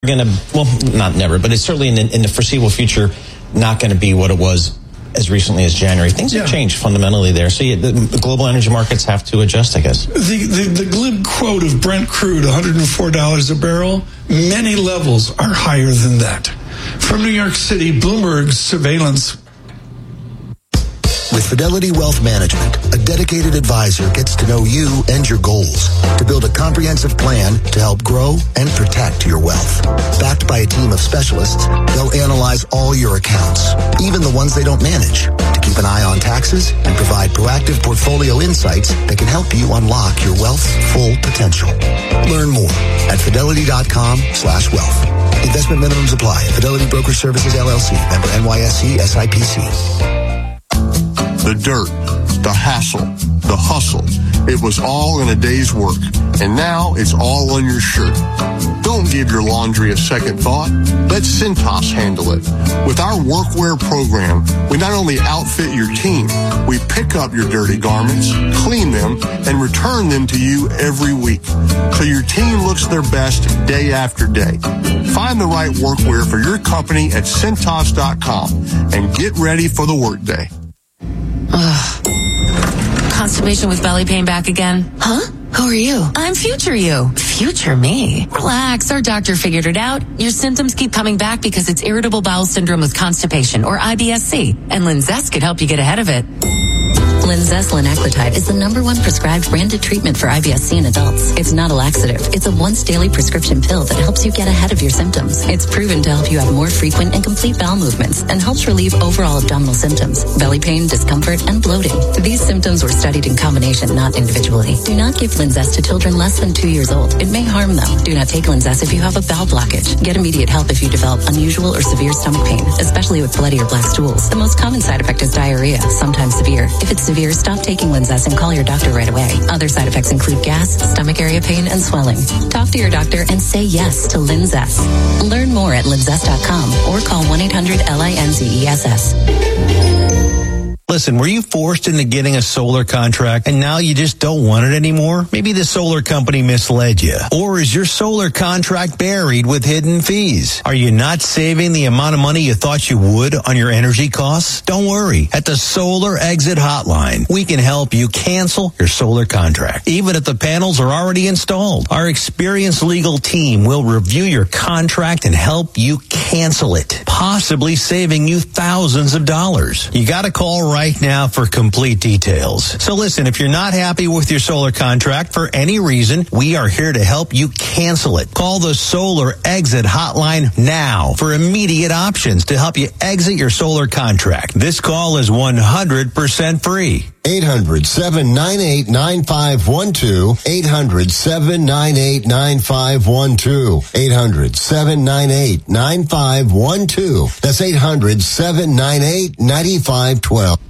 going to, well, not never, but it's certainly in the foreseeable future not going to be what it was as recently as January. Things have changed fundamentally there. So the global energy markets have to adjust, I guess. The glib quote of Brent crude, $104 a barrel, many levels are higher than that. From New York City, Bloomberg's surveillance. With Fidelity Wealth Management, a dedicated advisor gets to know you and your goals to build a comprehensive plan to help grow and protect your wealth. Backed by a team of specialists, they'll analyze all your accounts, even the ones they don't manage, to keep an eye on taxes and provide proactive portfolio insights that can help you unlock your wealth's full potential. Learn more at fidelity.com/wealth. Investment minimums apply. Fidelity Broker Services, LLC. Member NYSE, SIPC. The dirt, the hassle, the hustle. It was all in a day's work, and now it's all on your shirt. Don't give your laundry a second thought. Let Cintas handle it. With our workwear program, we not only outfit your team, we pick up your dirty garments, clean them, and return them to you every week, so your team looks their best day after day. Find the right workwear for your company at Cintas.com and get ready for the workday. Constipation with belly pain back again? Huh? Who are you? I'm future you. Future me. Relax, our doctor figured it out. Your symptoms keep coming back because it's irritable bowel syndrome with constipation, or IBS-C, and Linzess could help you get ahead of it. Linzess linaclotide is the #1 prescribed branded treatment for IBS-C in adults. It's not a laxative. It's a once-daily prescription pill that helps you get ahead of your symptoms. It's proven to help you have more frequent and complete bowel movements and helps relieve overall abdominal symptoms, belly pain, discomfort, and bloating. These symptoms were studied in combination, not individually. Do not give Linzess to children less than 2 years old. It may harm them. Do not take Linzess if you have a bowel blockage. Get immediate help if you develop unusual or severe stomach pain, especially with bloody or black stools. The most common side effect is diarrhea, sometimes severe. If it's severe, stop taking Linzess and call your doctor right away. Other side effects include gas, stomach area pain, and swelling. Talk to your doctor and say yes to Linzess. Learn more at linzess.com or call 1-800-LINZESS. Listen, were you forced into getting a solar contract and now you just don't want it anymore? Maybe the solar company misled you. Or is your solar contract buried with hidden fees? Are you not saving the amount of money you thought you would on your energy costs? Don't worry. At the Solar Exit Hotline, we can help you cancel your solar contract, even if the panels are already installed. Our experienced legal team will review your contract and help you cancel it, possibly saving you thousands of dollars. You got to call right now for complete details. So listen, if you're not happy with your solar contract for any reason, we are here to help you cancel it. Call the Solar Exit Hotline now for immediate options to help you exit your solar contract. This call is 100% free. 800-798-9512. 800-798-9512. 800-798-9512. That's 800-798-9512.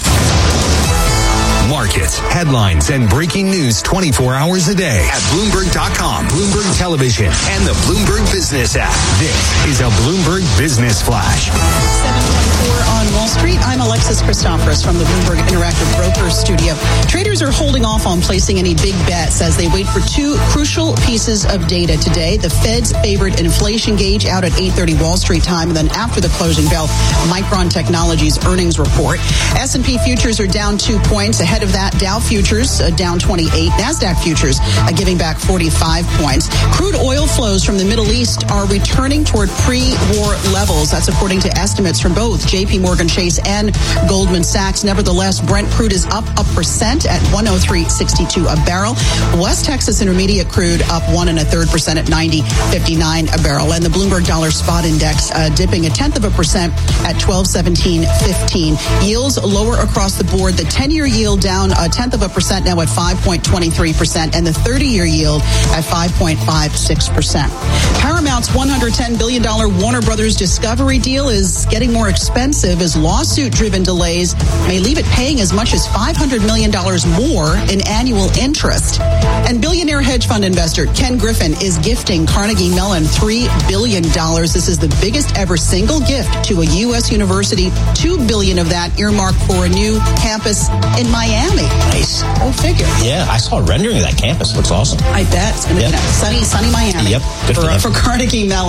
Markets, headlines, and breaking news 24 hours a day at Bloomberg.com, Bloomberg Television, and the Bloomberg Business app. This is a Bloomberg Business Flash. 7:24 on Wall Street. I'm Alexis Christoforous from the Bloomberg Interactive Brokers studio. Traders are holding off on placing any big bets as they wait for two crucial pieces of data today. The Fed's favored inflation gauge out at 8:30 Wall Street time, and then after the closing bell, Micron Technology's earnings report. S&P futures are down 2 points. Ahead of that, Dow futures down 28. NASDAQ futures giving back 45 points. Crude oil flows from the Middle East are returning toward pre-war levels. That's according to estimates from both J.P. Morgan Chase and Goldman Sachs. Nevertheless, Brent crude is up 1% at 103.62 a barrel. West Texas Intermediate crude up 1.33% at 90.59 a barrel. And the Bloomberg Dollar Spot Index dipping 0.1% at 1217.15. Yields lower across the board. The 10-year yield down 0.1% now at 5.23%, and the 30-year yield at 5.56%. Paramount's $110 billion Warner Brothers Discovery deal is getting more expensive as lawsuit-driven delays may leave it paying as much as $500 million more in annual interest. And billionaire hedge fund investor Ken Griffin is gifting Carnegie Mellon $3 billion. This is the biggest ever single gift to a U.S. university. $2 billion of that earmarked for a new campus in Miami. Nice. Go figure. Yeah, I saw a rendering of that campus. Looks awesome. I bet. It's going to be sunny Miami. Yep. For Carnegie Mellon.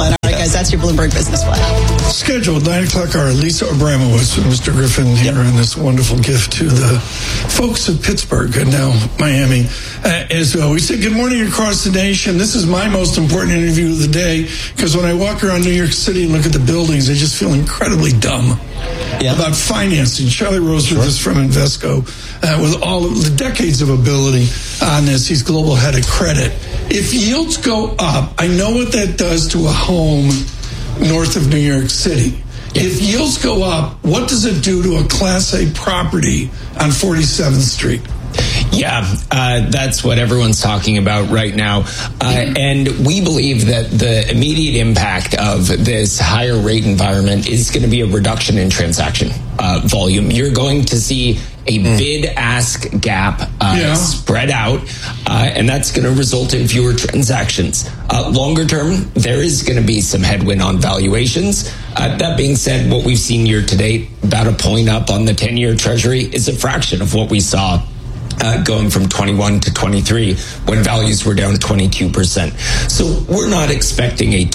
guys. That's your Bloomberg Business Flash. Scheduled 9 o'clock hour. Lisa Abramowitz with Mr. Griffin here in this wonderful gift to the folks of Pittsburgh and now Miami as well. We say good morning across the nation. This is my most important interview of the day because when I walk around New York City and look at the buildings, I just feel incredibly dumb about financing. Charlie Rose with us from Invesco with all of the decades of ability on this. He's global head of credit. If yields go up, I know what that does to a home north of New York City. If yields go up, what does it do to a Class A property on 47th Street? Yeah, that's what everyone's talking about right now. And we believe that the immediate impact of this higher rate environment is going to be a reduction in transaction volume. You're going to see a bid-ask gap spread out, and that's going to result in fewer transactions. Longer term, there is going to be some headwind on valuations. That being said, what we've seen year to date, about a point up on the 10-year Treasury, is a fraction of what we saw going from 21 to 23 when values were down 22%. So we're not expecting a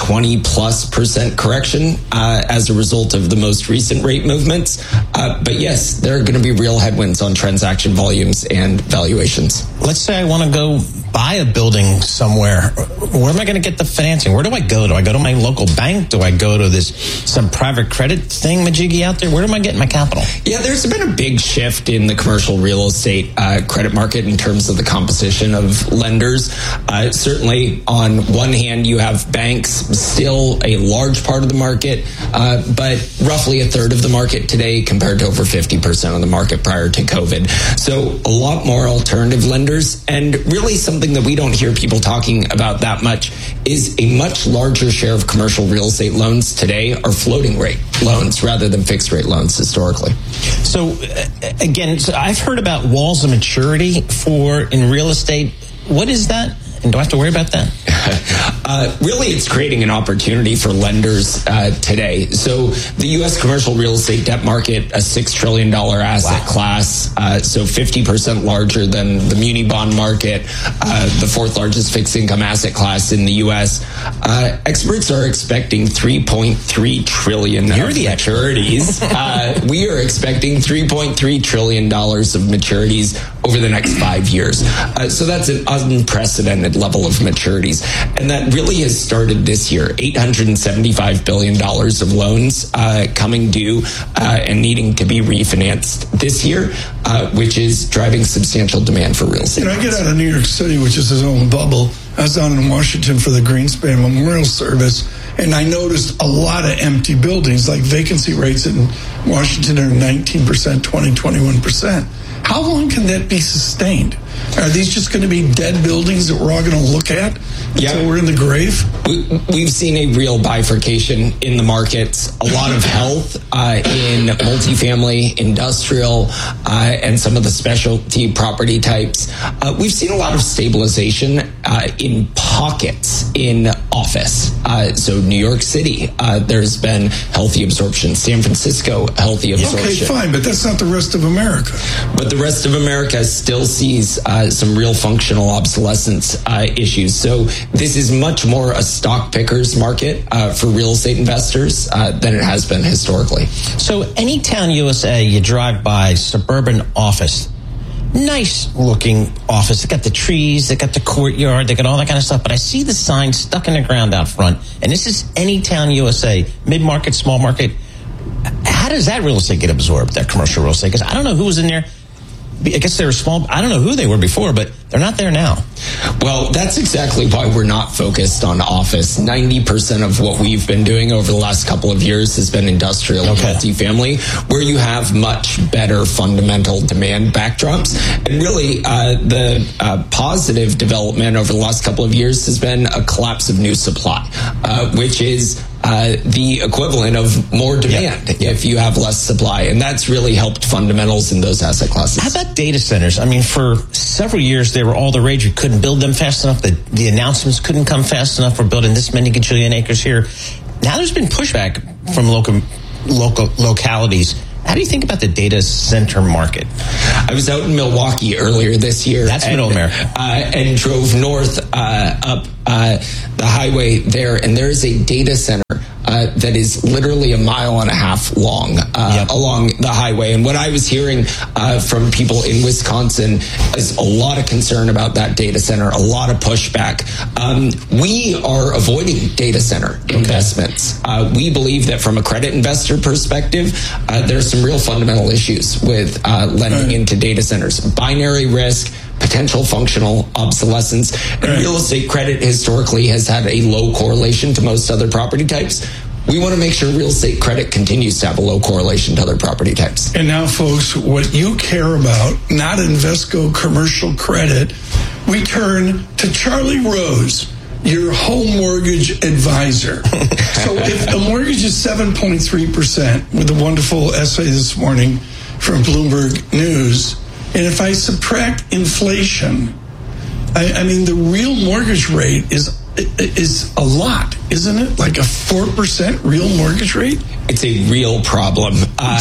20+% correction as a result of the most recent rate movements. But yes, there are going to be real headwinds on transaction volumes and valuations. Let's say I want to go buy a building somewhere. Where am I going to get the financing? Where do I go? Do I go to my local bank? Do I go to some private credit thing majiggy out there? Where am I getting my capital? Yeah, there's been a big shift in the commercial real estate credit market in terms of the composition of lenders. Certainly, on one hand, you have banks, still a large part of the market, but roughly a third of the market today compared to over 50% of the market prior to COVID. So a lot more alternative lenders, and really something that we don't hear people talking about that much is a much larger share of commercial real estate loans today are floating rate loans rather than fixed rate loans historically. So again, I've heard about walls of maturity in real estate. What is that? And do I have to worry about that? Really, it's creating an opportunity for lenders today. So the U.S. commercial real estate debt market, a $6 trillion asset class, so 50% larger than the muni bond market, the fourth largest fixed income asset class in the U.S. Experts are expecting $3.3 trillion of maturities. We are expecting $3.3 trillion of maturities over the next 5 years. So that's an unprecedented level of maturities. And that really has started this year. $875 billion of loans coming due and needing to be refinanced this year, which is driving substantial demand for real estate. I get out of New York City, which is its own bubble. I was down in Washington for the Greenspan Memorial Service, and I noticed a lot of empty buildings, like vacancy rates in Washington are 19%, 20, 21%. How long can that be sustained? Are these just going to be dead buildings that we're all going to look at until we're in the grave? We've seen a real bifurcation in the markets, a lot of health in multifamily, industrial, and some of the specialty property types. We've seen a lot of stabilization in pockets in office. So New York City, there's been healthy absorption. San Francisco, healthy absorption. Okay, fine, but that's not the rest of America. But the rest of America still sees some real functional obsolescence issues. So this is much more a stock pickers market for real estate investors than it has been historically. So Anytown, USA, you drive by, suburban office. Nice looking office. They got the trees, they got the courtyard, they got all that kind of stuff. But I see the sign stuck in the ground out front. And this is Anytown, USA, mid-market, small market. How does that real estate get absorbed, that commercial real estate? Because I don't know who was in there. I guess they were small. I don't know who they were before, but they're not there now. Well, that's exactly why we're not focused on office. 90% of what we've been doing over the last couple of years has been industrial and multifamily, where you have much better fundamental demand backdrops. And really, the positive development over the last couple of years has been a collapse of new supply, which is the equivalent of more demand if you have less supply. And that's really helped fundamentals in those asset classes. How about data centers? I mean, for several years, they were all the rage. You couldn't build them fast enough. The announcements couldn't come fast enough. We're building this many gajillion acres here. Now there's been pushback from local localities. How do you think about the data center market? I was out in Milwaukee earlier this year. That's Middle America. And drove north up the highway there. And there is a data center that is literally 1.5 miles long along the highway. And what I was hearing from people in Wisconsin is a lot of concern about that data center, a lot of pushback. We are avoiding data center investments. We believe that from a credit investor perspective, there's some real fundamental issues with lending into data centers. Binary risk, potential functional obsolescence, and real estate credit historically has had a low correlation to most other property types. We want to make sure real estate credit continues to have a low correlation to other property types. And now, folks, what you care about, not Invesco commercial credit, we turn to Charlie Rose, your home mortgage advisor. So if a mortgage is 7.3%, with a wonderful essay this morning from Bloomberg News, and if I subtract inflation, I mean, the real mortgage rate is a lot, isn't it? Like a 4% real mortgage rate? It's a real problem.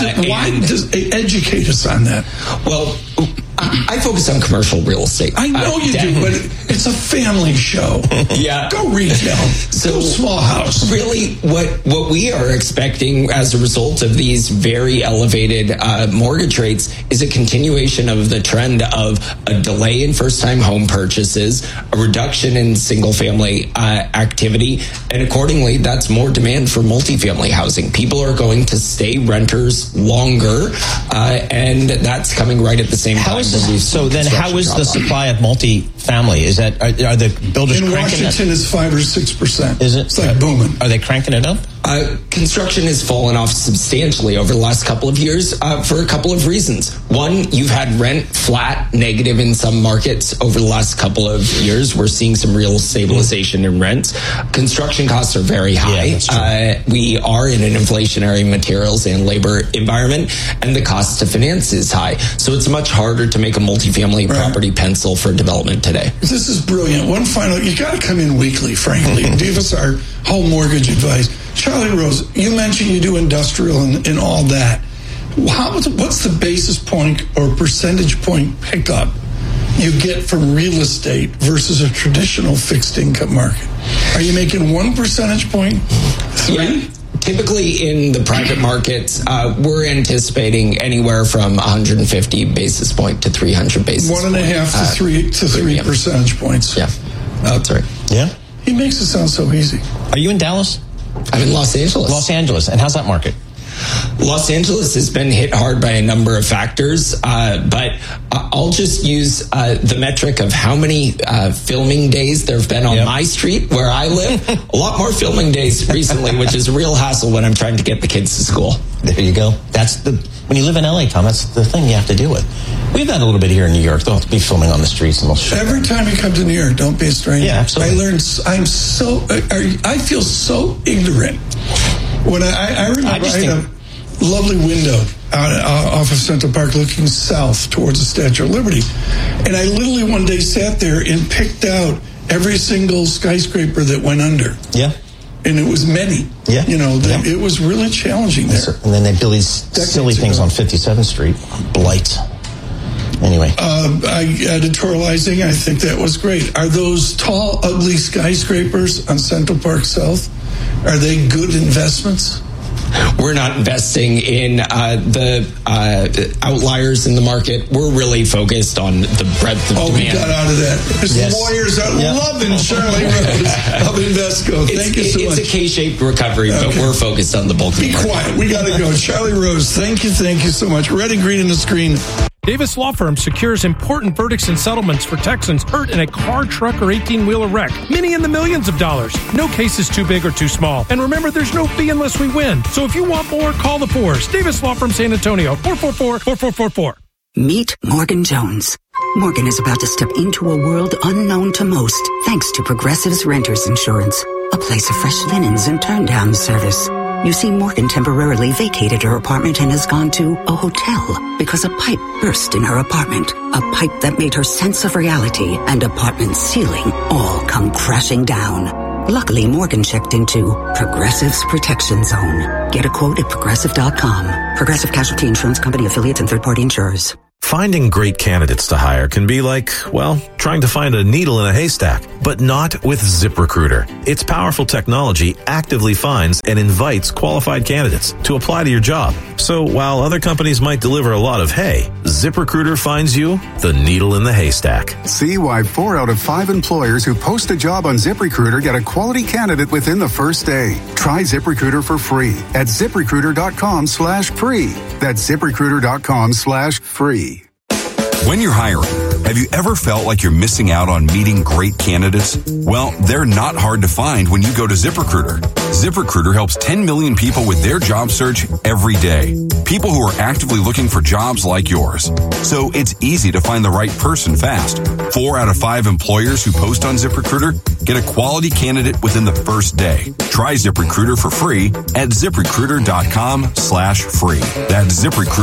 Educate us on that. Well, I focus on commercial real estate. I know you do, but it's a family show. Yeah. Go retail. Go small house. Really, what we are expecting as a result of these very elevated mortgage rates is a continuation of the trend of a delay in first-time home purchases, a reduction in single-family activity, and accordingly, that's more demand for multifamily housing. People are going to stay renters longer, and that's coming right at the same time. So then how is the supply of multifamily? Is that, are the builders in cranking Washington is 5 or 6%. Is it? It's like booming. Are they cranking it up? Construction has fallen off substantially over the last couple of years for a couple of reasons. One, you've had rent flat, negative in some markets over the last couple of years. We're seeing some real stabilization in rents. Construction costs are very high. Yeah, we are in an inflationary materials and labor environment, and the cost to finance is high. So it's much harder to make a multifamily property pencil for development today. This is brilliant. One final, you got to come in weekly, frankly, and give us our home mortgage advice. Charlie Rose, you mentioned you do industrial and all that. What's the basis point or percentage point pickup you get from real estate versus a traditional fixed income market? Are you making 1 percentage point? 3? Yeah. Typically in the private markets, we're anticipating anywhere from 150 basis point to 300 basis points. 1.5 to 3 percentage points. Yeah, that's right. Yeah. He makes it sound so easy. Are you in Dallas? I'm in Los Angeles. Los Angeles. And how's that market? Los Angeles has been hit hard by a number of factors, but I'll just use the metric of how many filming days there have been on my street where I live. A lot more filming days recently, which is a real hassle when I'm trying to get the kids to school. There you go. When you live in LA, Tom, that's the thing you have to deal with. We've had a little bit here in New York. They'll have to be filming on the streets and they'll show. Every time you come to New York, don't be a stranger. Yeah, absolutely. I feel so ignorant. When I remember I had a lovely window off of Central Park looking south towards the Statue of Liberty. And I literally one day sat there and picked out every single skyscraper that went under. Yeah. And it was many. Yeah. It was really challenging there. And then they build these silly things on 57th Street. Blight. Anyway. Editorializing, I think that was great. Are those tall, ugly skyscrapers on Central Park South, are they good investments? We're not investing in the outliers in the market. We're really focused on the breadth of demand. We got out of that. There's lawyers are loving Charlie Rose of Invesco. Thank you so much. It's a K-shaped recovery, but we're focused on the bulk of the market. Be quiet. We got to go. Charlie Rose, thank you so much. Red and green on the screen. Davis Law Firm secures important verdicts and settlements for Texans hurt in a car, truck, or 18-wheeler wreck. Many in the millions of dollars. No case is too big or too small. And remember, there's no fee unless we win. So if you want more, call the Fours. Davis Law Firm San Antonio, 444-4444. Meet Morgan Jones. Morgan is about to step into a world unknown to most, thanks to Progressive's Renters Insurance, a place of fresh linens and turn-down service. You see, Morgan temporarily vacated her apartment and has gone to a hotel because a pipe burst in her apartment. A pipe that made her sense of reality and apartment ceiling all come crashing down. Luckily, Morgan checked into Progressive's Protection Zone. Get a quote at Progressive.com. Progressive Casualty Insurance Company affiliates and third-party insurers. Finding great candidates to hire can be like, well, trying to find a needle in a haystack, but not with ZipRecruiter. Its powerful technology actively finds and invites qualified candidates to apply to your job. So while other companies might deliver a lot of hay, ZipRecruiter finds you the needle in the haystack. See why 4 out of 5 employers who post a job on ZipRecruiter get a quality candidate within the first day. Try ZipRecruiter for free at ZipRecruiter.com/free. That's ZipRecruiter.com/free. When you're hiring, have you ever felt like you're missing out on meeting great candidates? Well, they're not hard to find when you go to ZipRecruiter. ZipRecruiter helps 10 million people with their job search every day. People who are actively looking for jobs like yours. So it's easy to find the right person fast. 4 out of 5 employers who post on ZipRecruiter get a quality candidate within the first day. Try ZipRecruiter for free at ZipRecruiter.com/free. That's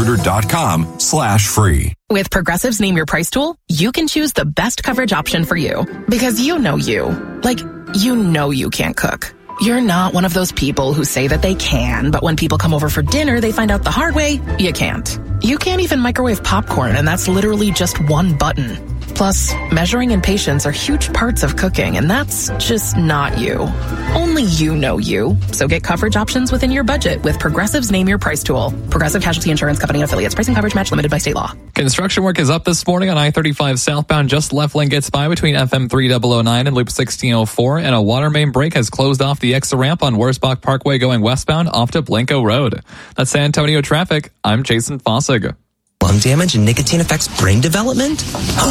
ZipRecruiter.com/free. With Progressive's Name Your Price tool, you can choose the best coverage option for you. Because you know you. Like, you know you can't cook. You're not one of those people who say that they can, but when people come over for dinner, they find out the hard way, you can't. You can't even microwave popcorn, and that's literally just one button. Plus, measuring and patience are huge parts of cooking, and that's just not you. Only you know you. So get coverage options within your budget with Progressive's Name Your Price tool. Progressive Casualty Insurance Company affiliates. Pricing coverage match limited by state law. Construction work is up this morning on I-35 southbound. Just left lane gets by between FM 3009 and Loop 1604, and a water main break has closed off the exit ramp on Wurzbach Parkway going westbound off to Blanco Road. That's San Antonio traffic. I'm Jason Fossig. Lung damage and nicotine affects brain development?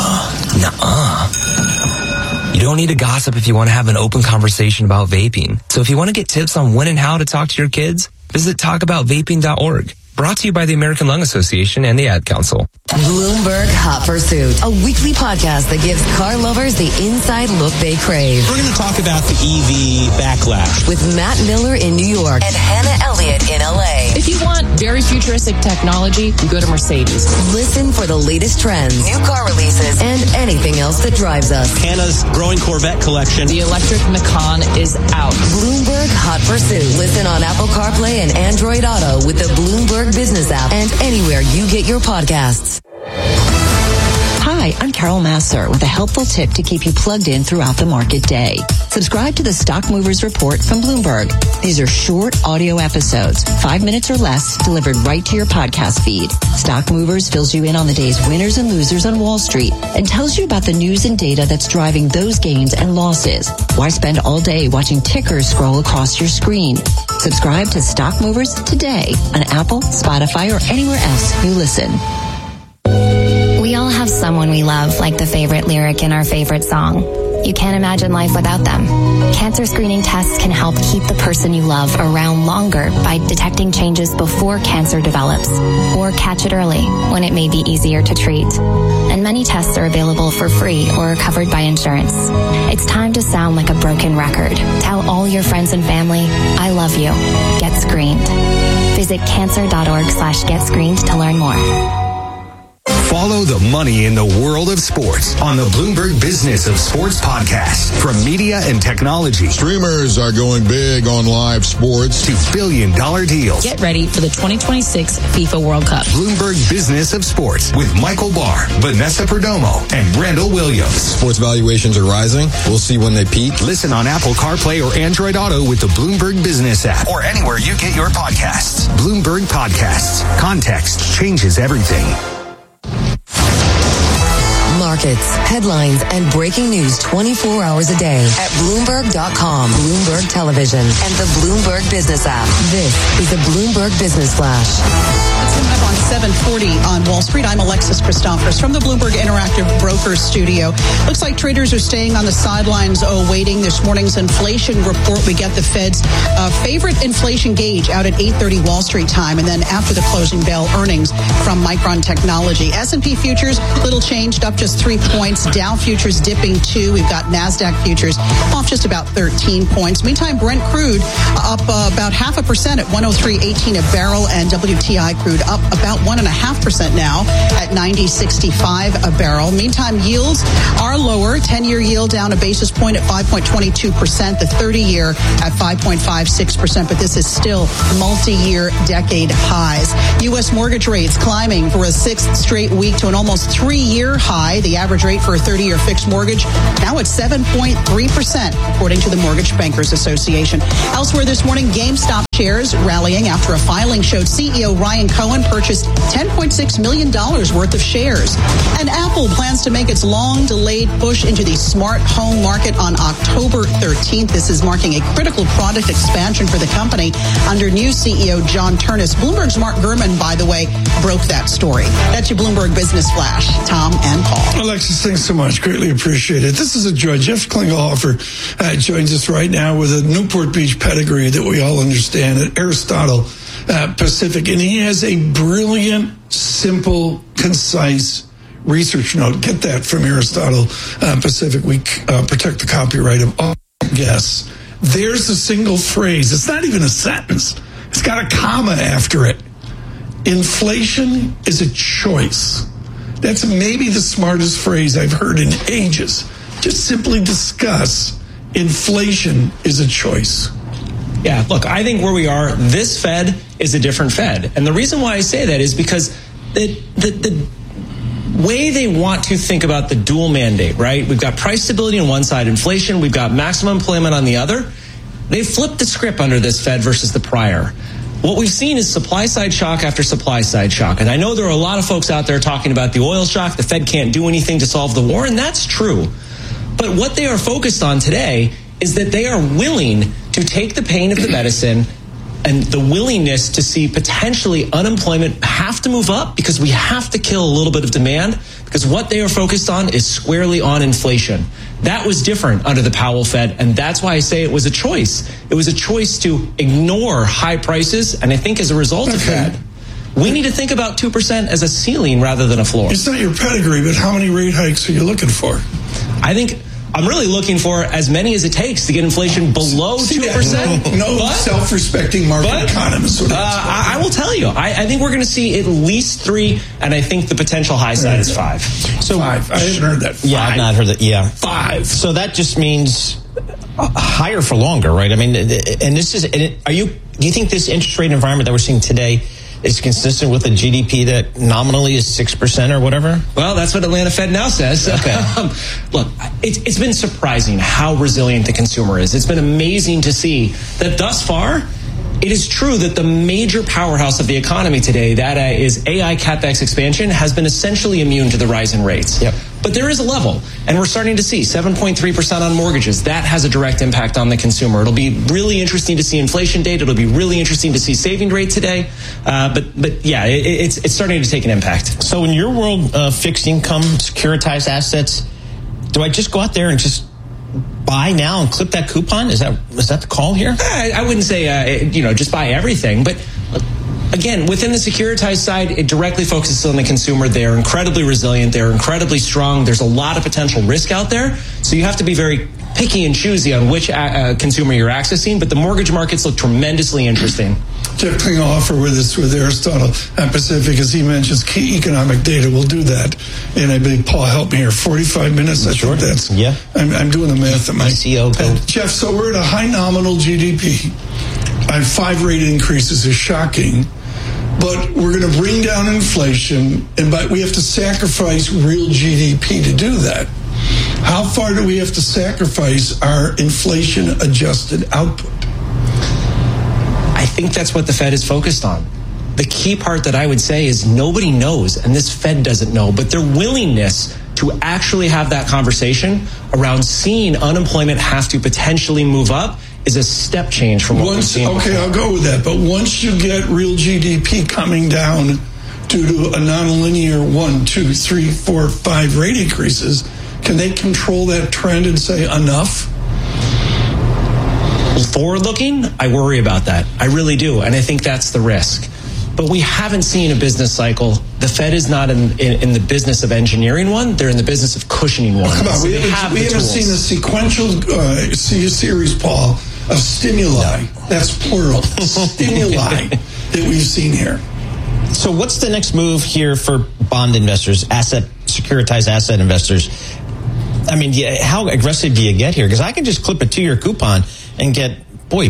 Nuh-uh. You don't need to gossip if you want to have an open conversation about vaping. So if you want to get tips on when and how to talk to your kids, visit talkaboutvaping.org. Brought to you by the American Lung Association and the Ad Council. Bloomberg Hot Pursuit, a weekly podcast that gives car lovers the inside look they crave. We're going to talk about the EV backlash with Matt Miller in New York and Hannah Elliott in LA. If you want very futuristic technology, you go to Mercedes. Listen for the latest trends, new car releases, and anything else that drives us. Hannah's growing Corvette collection. The electric Macan is out. Bloomberg Hot Pursuit. Listen on Apple CarPlay and Android Auto with the Bloomberg Business app and anywhere you get your podcasts. Hi, I'm Carol Masser with a helpful tip to keep you plugged in throughout the market day. Subscribe to the Stock Movers Report from Bloomberg. These are short audio episodes, 5 minutes or less, delivered right to your podcast feed. Stock Movers fills you in on the day's winners and losers on Wall Street and tells you about the news and data that's driving those gains and losses. Why spend all day watching tickers scroll across your screen? Subscribe to Stock Movers today on Apple, Spotify, or anywhere else you listen. We all have someone we love, like the favorite lyric in our favorite song. You can't imagine life without them. Cancer screening tests can help keep the person you love around longer by detecting changes before cancer develops, or catch it early when it may be easier to treat. And many tests are available for free or covered by insurance. It's time to sound like a broken record. Tell all your friends and family, I love you. Get screened. Visit cancer.org/getscreened to learn more. Follow the money in the world of sports on the Bloomberg Business of Sports podcast. From media and technology. Streamers are going big on live sports. To billion-dollar deals. Get ready for the 2026 FIFA World Cup. Bloomberg Business of Sports with Michael Barr, Vanessa Perdomo, and Randall Williams. Sports valuations are rising. We'll see when they peak. Listen on Apple CarPlay or Android Auto with the Bloomberg Business app or anywhere you get your podcasts. Bloomberg Podcasts. Context changes everything. Markets, headlines, and breaking news 24 hours a day at Bloomberg.com, Bloomberg Television, and the Bloomberg Business app. This is the Bloomberg Business Flash. It's coming up on 7:40 on Wall Street. I'm Alexis Christoforous from the Bloomberg Interactive Brokers Studio. Looks like traders are staying on the sidelines awaiting this morning's inflation report. We get the Fed's favorite inflation gauge out at 8:30 Wall Street time, and then after the closing bell, earnings from Micron Technology. S&P futures, little changed, up just 3 points. Dow futures dipping 2. We've got NASDAQ futures off just about 13 points. Meantime, Brent crude up about 0.5% at 103.18 a barrel, and WTI crude up about 1.5% now at 90.65 a barrel. Meantime, yields are lower. 10-year yield down a basis point at 5.22%. The 30-year at 5.56%, but this is still multi-year decade highs. U.S. mortgage rates climbing for a 6th straight week to an almost 3-year high. The average rate for a 30-year fixed mortgage now at 7.3%, according to the Mortgage Bankers Association. Elsewhere this morning, GameStop shares rallying after a filing showed CEO Ryan Cohen purchased $10.6 million worth of shares. And Apple plans to make its long-delayed push into the smart home market on October 13th. This is marking a critical product expansion for the company under new CEO John Ternus. Bloomberg's Mark Gurman, by the way, broke that story. That's your Bloomberg Business Flash. Tom and Paul. Alexis, thanks so much. Greatly appreciate it. This is a joy. Jeff Klingelhofer joins us right now with a Newport Beach pedigree that we all understand at Aristotle Pacific. And he has a brilliant, simple, concise research note. Get that from Aristotle Pacific. We protect the copyright of all guests. There's a single phrase. It's not even a sentence. It's got a comma after it. Inflation is a choice. That's maybe the smartest phrase I've heard in ages. Just simply discuss inflation is a choice. Yeah, look, I think where we are, this Fed is a different Fed. And the reason why I say that is because the way they want to think about the dual mandate, right? We've got price stability on one side, inflation, we've got maximum employment on the other. They flipped the script under this Fed versus the prior. What we've seen is supply side shock after supply side shock. And I know there are a lot of folks out there talking about the oil shock. The Fed can't do anything to solve the war, and that's true. But what they are focused on today is that they are willing to take the pain of the medicine and the willingness to see potentially unemployment have to move up because we have to kill a little bit of demand, because what they are focused on is squarely on inflation. That was different under the Powell Fed, and that's why I say it was a choice. It was a choice to ignore high prices, and I think as a result of that, we need to think about 2% as a ceiling rather than a floor. It's not your pedigree, but how many rate hikes are you looking for? I think I'm really looking for as many as it takes to get inflation below 2%. No self-respecting market economist. I will tell you, I think we're going to see at least 3, and I think the potential high side is 5. So 5. I haven't heard that. 5. Yeah, I've not heard that. Yeah, 5. So that just means higher for longer, right? I mean, and this is. Do you think this interest rate environment that we're seeing today is consistent with a GDP that nominally is 6% or whatever? Well, that's what Atlanta Fed now says. Okay. Look, it's been surprising how resilient the consumer is. It's been amazing to see that thus far, it is true that the major powerhouse of the economy today, that is AI CapEx expansion, has been essentially immune to the rise in rates. Yep. But there is a level, and we're starting to see 7.3% on mortgages. That has a direct impact on the consumer. It'll be really interesting to see inflation data. It'll be really interesting to see saving rate today. But yeah, it's starting to take an impact. So in your world, fixed income, securitized assets, do I just go out there and just buy now and clip that coupon? Is that the call here? I wouldn't say just buy everything, but again, within the securitized side, it directly focuses on the consumer. They are incredibly resilient. They're incredibly strong. There's a lot of potential risk out there, so you have to be very picky and choosy on which consumer you're accessing. But the mortgage markets look tremendously interesting. Jeff Klingelhofer with us with Aristotle Pacific, as he mentions key economic data. We'll do that. And I believe Paul helped me here. 45 minutes. I think that's. Yeah. I'm doing the math at my CEO. Jeff, so we're at a high nominal GDP. 5 rate increases is shocking. But we're going to bring down inflation, but we have to sacrifice real GDP to do that. How far do we have to sacrifice our inflation-adjusted output? I think that's what the Fed is focused on. The key part that I would say is nobody knows, and this Fed doesn't know, but their willingness to actually have that conversation around seeing unemployment have to potentially move up is a step change from what we've seen before. Okay, I'll go with that. But once you get real GDP coming down due to a nonlinear 1, 2, 3, 4, 5 rate increases, can they control that trend and say enough? Forward looking, I worry about that. I really do. And I think that's the risk. but we haven't seen a business cycle. The Fed is not in the business of engineering one. They're in the business of cushioning one. Come on, So we they have the haven't tools. seen a sequential series, Paul, of stimuli. That's plural. Stimuli that we've seen here. So what's the next move here for bond investors, securitized asset investors? I mean, how aggressive do you get here? Because I can just clip a 2-year coupon and get,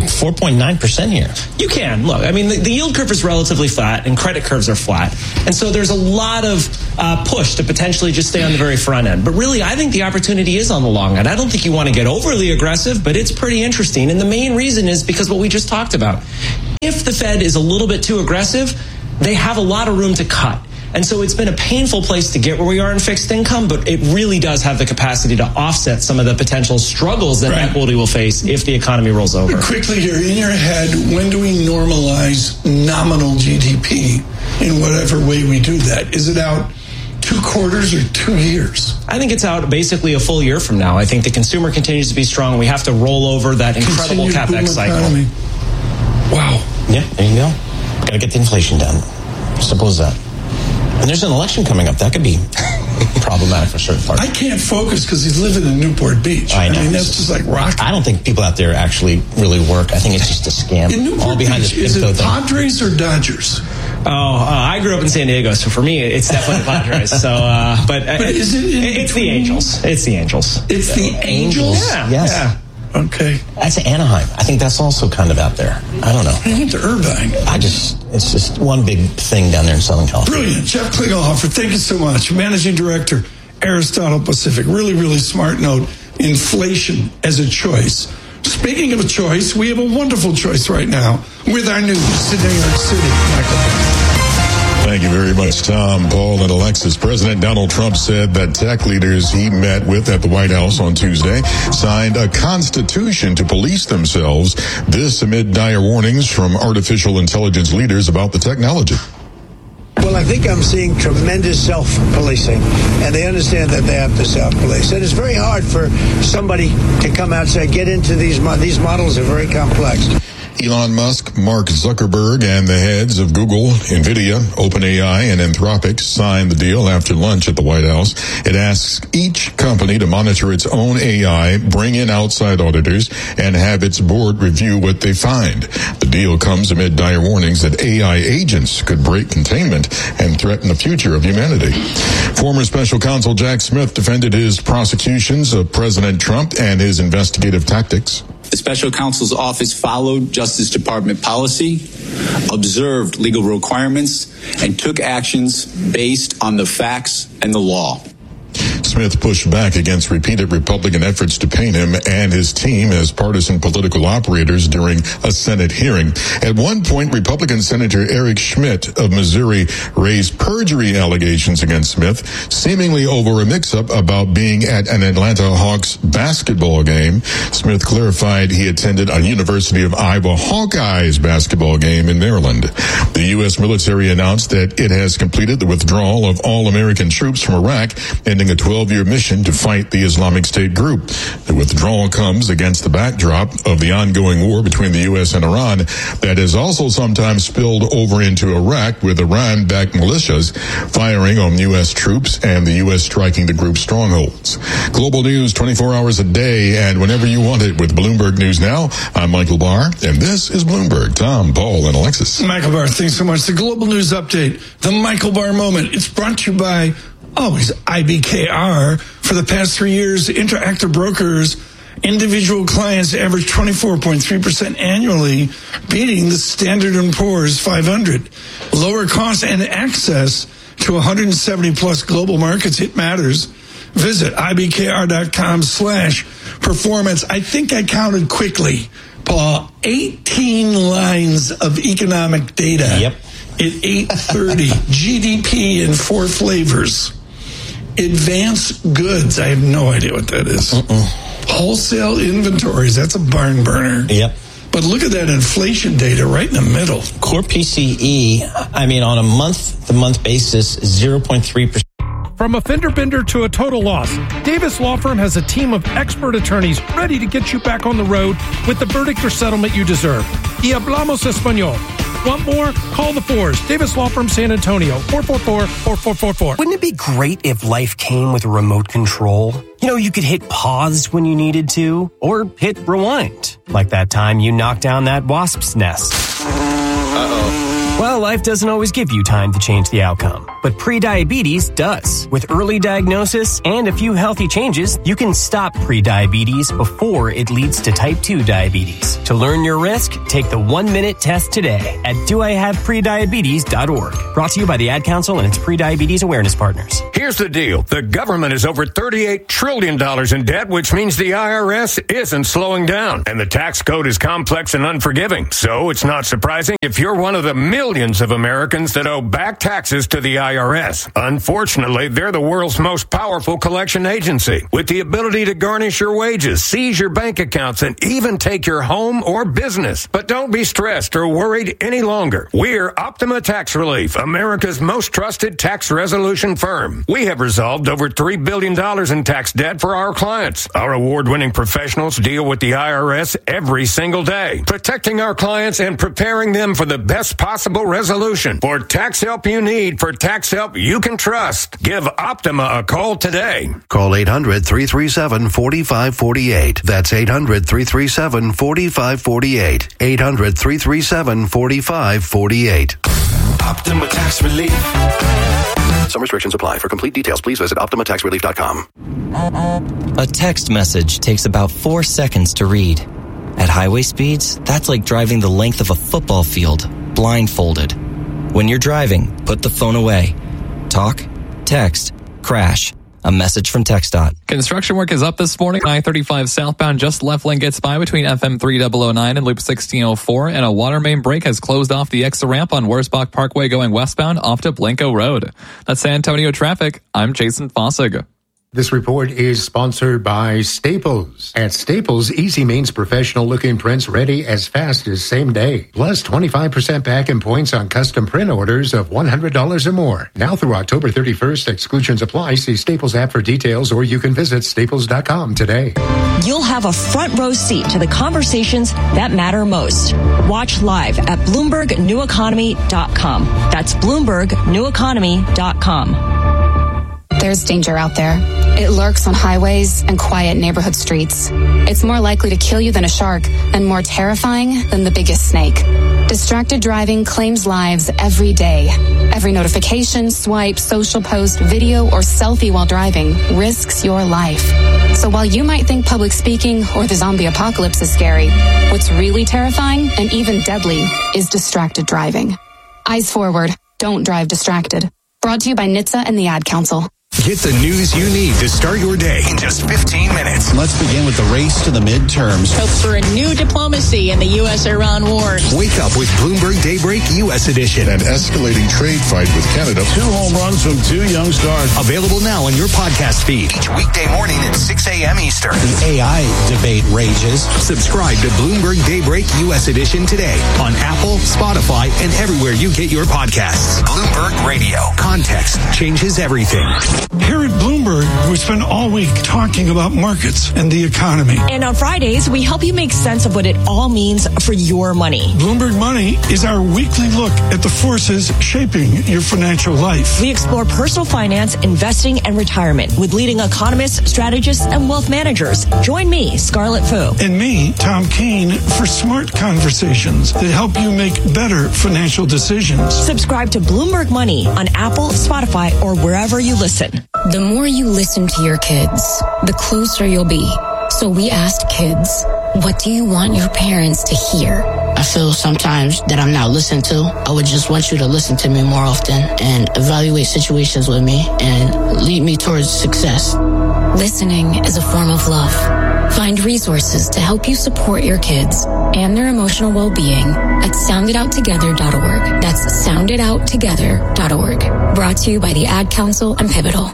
4.9% here. You can. Look, I mean, the yield curve is relatively flat and credit curves are flat. And so there's a lot of push to potentially just stay on the very front end. But really, I think the opportunity is on the long end. I don't think you want to get overly aggressive, but it's pretty interesting. And the main reason is because what we just talked about. If the Fed is a little bit too aggressive, they have a lot of room to cut. And so it's been a painful place to get where we are in fixed income, but it really does have the capacity to offset some of the potential struggles that equity will face if the economy rolls over. Quickly here, in your head, when do we normalize nominal GDP in whatever way we do that? Is it out 2 quarters or 2 years? I think it's out basically a full year from now. I think the consumer continues to be strong. We have to roll over that incredible CapEx cycle. Economy. Wow. Yeah, there you go. Got to get the inflation down. Simple as that. And there's an election coming up. That could be problematic for certain parts. I can't focus because he's living in Newport Beach. I know. mean, that's just like rock. I don't think people out there actually really work. I think it's just a scam. In Newport All behind Beach, this is info it thing. Padres or Dodgers? I grew up in San Diego, so for me, it's definitely Padres. So, but is it it's the Angels. It's the Angels. It's the Angels? Yeah. Yes. Yeah. Okay. That's Anaheim. I think that's also kind of out there. I don't know. I went to Irvine. It's just one big thing down there in Southern California. Brilliant. Jeff Klingelhofer, thank you so much. Managing Director, Aristotle Pacific. Really, really smart note. Inflation as a choice. Speaking of a choice, we have a wonderful choice right now with our news in New York City. Michael. Thank you very much, Tom, Paul, and Alexis. President Donald Trump said that tech leaders he met with at the White House on Tuesday signed a constitution to police themselves. This amid dire warnings from artificial intelligence leaders about the technology. Well, I think I'm seeing tremendous self-policing, and they understand that they have to self-police. And it's very hard for somebody to come out and say, get into these models are very complex. Elon Musk, Mark Zuckerberg, and the heads of Google, NVIDIA, OpenAI, and Anthropic signed the deal after lunch at the White House. It asks each company to monitor its own AI, bring in outside auditors, and have its board review what they find. The deal comes amid dire warnings that AI agents could break containment and threaten the future of humanity. Former Special Counsel Jack Smith defended his prosecutions of President Trump and his investigative tactics. The special counsel's office followed Justice Department policy, observed legal requirements, and took actions based on the facts and the law. Smith pushed back against repeated Republican efforts to paint him and his team as partisan political operators during a Senate hearing. At one point, Republican Senator Eric Schmidt of Missouri raised perjury allegations against Smith, seemingly over a mix-up about being at an Atlanta Hawks basketball game. Smith clarified he attended a University of Iowa Hawkeyes basketball game in Maryland. The U.S. military announced that it has completed the withdrawal of all American troops from Iraq, ending a 12-year mission to fight the Islamic State group. The withdrawal comes against the backdrop of the ongoing war between the U.S. and Iran that has also sometimes spilled over into Iraq, with Iran-backed militias firing on U.S. troops and the U.S. striking the group's strongholds. Global news 24 hours a day and whenever you want it with Bloomberg News Now. I'm Michael Barr, and this is Bloomberg. Tom, Paul, and Alexis. Michael Barr, thanks so much. The Global News Update, the Michael Barr Moment. It's brought to you by always IBKR. For the past 3 years, Interactive Brokers individual clients average 24.3% annually, beating the Standard & Poor's 500. Lower costs and access to 170 plus global markets. It matters. Visit ibkr.com/performance. I think I counted quickly, Paul, 18 lines of economic data. Yep. At 8:30, GDP in 4 flavors. Advanced goods, I have no idea what that is. Wholesale inventories, that's a barn burner. Yep. But look at that inflation data right in the middle. Core PCE, I mean, on a month-to-month basis, 0.3%. From a fender bender to a total loss, Davis Law Firm has a team of expert attorneys ready to get you back on the road with the verdict or settlement you deserve. Y hablamos español. Want more? Call the Fours. Davis Law Firm San Antonio, 444-4444. Wouldn't it be great if life came with a remote control? You know, you could hit pause when you needed to, or hit rewind, like that time you knocked down that wasp's nest. Uh-oh. Well, life doesn't always give you time to change the outcome, but prediabetes does. With early diagnosis and a few healthy changes, you can stop prediabetes before it leads to type 2 diabetes. To learn your risk, take the 1-minute test today at doihaveprediabetes.org. Brought to you by the Ad Council and its prediabetes awareness partners. Here's the deal. The government is over $38 trillion in debt, which means the IRS isn't slowing down. And the tax code is complex and unforgiving. So it's not surprising if you're one of the millions of Americans that owe back taxes to the IRS. Unfortunately, they're the world's most powerful collection agency, with the ability to garnish your wages, seize your bank accounts, and even take your home or business. But don't be stressed or worried any longer. We're Optima Tax Relief, America's most trusted tax resolution firm. We have resolved over $3 billion in tax debt for our clients. Our award-winning professionals deal with the IRS every single day, protecting our clients and preparing them for the best possible resolution. For tax help you need, for tax help you can trust, give Optima a call today. Call 800-337-4548. That's 800-337-4548. 800-337-4548. Optima Tax Relief. Some restrictions apply. For complete details, please visit OptimaTaxRelief.com. A text message takes about 4 seconds to read. At highway speeds, that's like driving the length of a football field, blindfolded. When you're driving, put the phone away. Talk, text, crash. A message from TxDOT. Construction work is up this morning. I-35 southbound just left lane gets by between FM 3009 and Loop 1604, and a water main break has closed off the exit ramp on Wurzbach Parkway going westbound off to Blanco Road. That's San Antonio traffic. I'm Jason Fossig. This report is sponsored by Staples. At Staples, easy means professional-looking prints ready as fast as same day. Plus 25% back in points on custom print orders of $100 or more. Now through October 31st, exclusions apply. See Staples app for details, or you can visit staples.com today. You'll have a front row seat to the conversations that matter most. Watch live at BloombergNewEconomy.com. That's BloombergNewEconomy.com. There's danger out there. It lurks on highways and quiet neighborhood streets. It's more likely to kill you than a shark and more terrifying than the biggest snake. Distracted driving claims lives every day. Every notification, swipe, social post, video, or selfie while driving risks your life. So while you might think public speaking or the zombie apocalypse is scary, what's really terrifying and even deadly is distracted driving. Eyes forward. Don't drive distracted. Brought to you by NHTSA and the Ad Council. Get the news you need to start your day in just 15 minutes. Let's begin with the race to the midterms. Hope for a new diplomacy in the U.S.-Iran war. Wake up with Bloomberg Daybreak U.S. Edition. An escalating trade fight with Canada. 2 home runs from 2 young stars. Available now on your podcast feed. Each weekday morning at 6 a.m. Eastern. The AI debate rages. Subscribe to Bloomberg Daybreak U.S. Edition today on Apple, Spotify, and everywhere you get your podcasts. Bloomberg Radio. Context changes everything. Here at Bloomberg, we spend all week talking about markets and the economy. And on Fridays, we help you make sense of what it all means for your money. Bloomberg Money is our weekly look at the forces shaping your financial life. We explore personal finance, investing, and retirement with leading economists, strategists, and wealth managers. Join me, Scarlett Fu. And me, Tom Keene, for smart conversations that help you make better financial decisions. Subscribe to Bloomberg Money on Apple, Spotify, or wherever you listen. The more you listen to your kids, the closer you'll be. So we asked kids, what do you want your parents to hear? I feel sometimes that I'm not listened to. I would just want you to listen to me more often and evaluate situations with me and lead me towards success. Listening is a form of love. Find resources to help you support your kids and their emotional well-being at sounditouttogether.org. That's sounditouttogether.org. Brought to you by the Ad Council and Pivotal.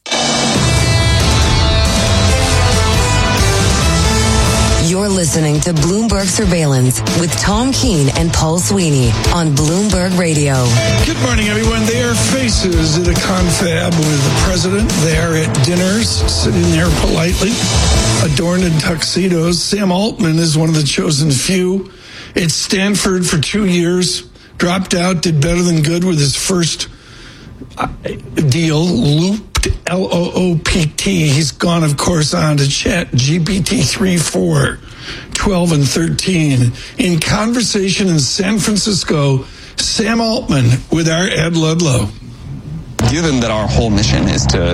You're listening to Bloomberg Surveillance with Tom Keene and Paul Sweeney on Bloomberg Radio. Good morning, everyone. They are faces at a confab with the president. They are at dinners, sitting there politely, adorned in tuxedos. Sam Altman is one of the chosen few. At Stanford for 2 years, dropped out, did better than good with his first deal, Looped, L-O-O-P-T. He's gone, of course, on to Chat GPT 3, 4, 12, and 13. In conversation in San Francisco, Sam Altman with our Ed Ludlow. Given that our whole mission is to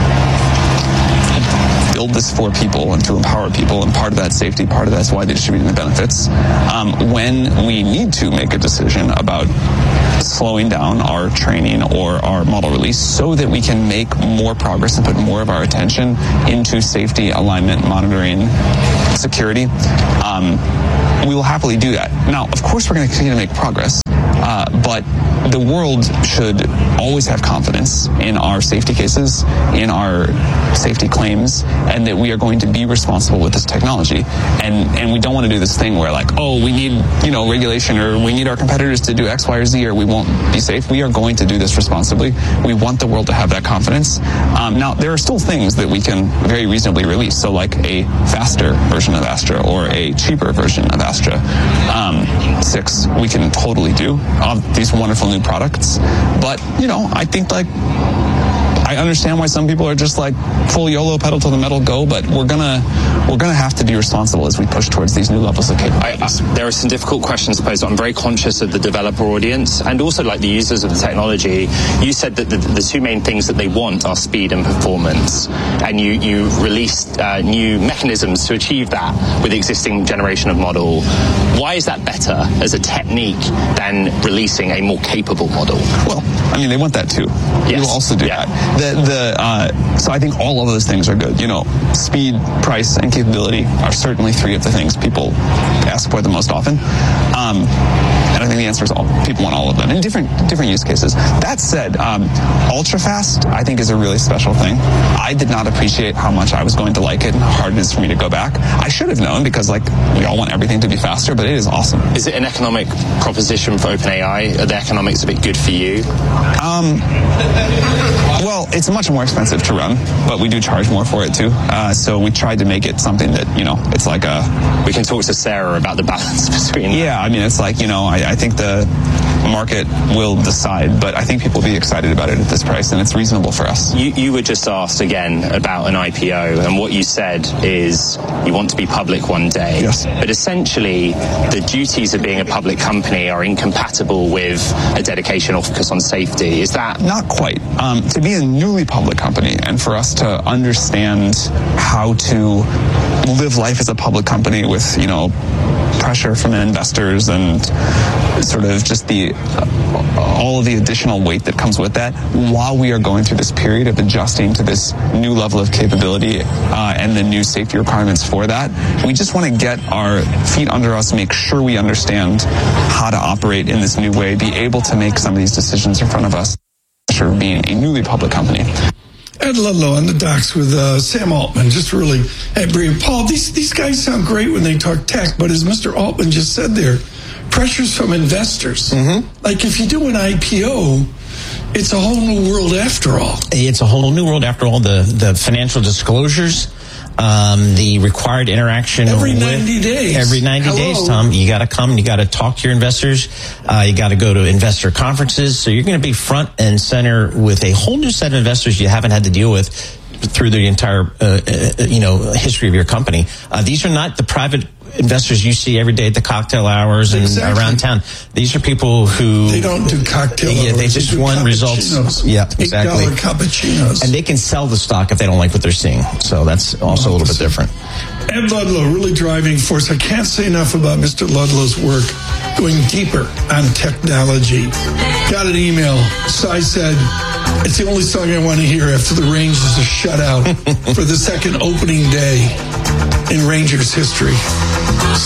build this for people and to empower people, and part of that safety, part of that's widely distributing the benefits, when we need to make a decision about slowing down our training or our model release so that we can make more progress and put more of our attention into safety, alignment, monitoring, security, we will happily do that. Now, of course, we're going to continue to make progress, but the world should always have confidence in our safety cases, in our safety claims, and that we are going to be responsible with this technology. And we don't want to do this thing where, like, oh, we need, regulation, or we need our competitors to do X, Y, or Z, or we won't be safe. We are going to do this responsibly. We want the world to have that confidence. Now, there are still things that we can very reasonably release. So like a faster version of Astra or a cheaper version of Astra 6, we can totally do these wonderful new products. But, I think I understand why some people are just like full YOLO, pedal to the metal, go, but we're gonna have to be responsible as we push towards these new levels of capabilities. There are some difficult questions to pose. I'm very conscious of the developer audience and also like the users of the technology. You said that the two main things that they want are speed and performance, and you released new mechanisms to achieve that with the existing generation of model. Why is that better as a technique than releasing a more capable model? Well, they want that too. Yes. We will also do that. So I think all of those things are good. Speed, price, and capability are certainly three of the things people ask for the most often. And I think the answer is people want all of them in different use cases. That said, ultra fast, I think, is a really special thing. I did not appreciate how much I was going to like it and how hard it is for me to go back. I should have known, because we all want everything to be faster, but it is awesome. Is it an economic proposition for OpenAI? Are the economics a bit good for you? Well, it's much more expensive to run, but we do charge more for it too. So we tried to make it something that, it's like we can talk to Sarah about the balance between that. Yeah, it's like, I think the market will decide, but I think people will be excited about it at this price, and it's reasonable for us. You were just asked again about an IPO, and what you said is you want to be public one day. Yes. But essentially, the duties of being a public company are incompatible with a dedication or focus on safety. Is that? Not quite. To be a newly public company, and for us to understand how to live life as a public company with, pressure from investors and sort of just all of the additional weight that comes with that, while we are going through this period of adjusting to this new level of capability and the new safety requirements for that, we just want to get our feet under us, make sure we understand how to operate in this new way, be able to make some of these decisions in front of us, for being a newly public company. Ed Ludlow on the docks with Sam Altman. Just really brief. Paul, these guys sound great when they talk tech, but as Mr. Altman just said there, pressures from investors. Mm-hmm. Like if you do an IPO, it's a whole new world after all. It's a whole new world after all. The financial disclosures, the required interaction every 90 days. Every 90 days, Tom. You got to come. You got to talk to your investors. You got to go to investor conferences. So you're going to be front and center with a whole new set of investors you haven't had to deal with through the entire history of your company. These are not the private investors you see every day at the cocktail hours and around town. These are people who they don't do cocktail hours. Yeah, they just won results. Yeah, exactly. $8 cappuccinos. And they can sell the stock if they don't like what they're seeing. So that's also a little bit different. Ed Ludlow, really driving force. I can't say enough about Mr. Ludlow's work going deeper on technology. Got an email. Cy said, it's the only song I want to hear after the Rangers are shut out for the second opening day in Rangers history.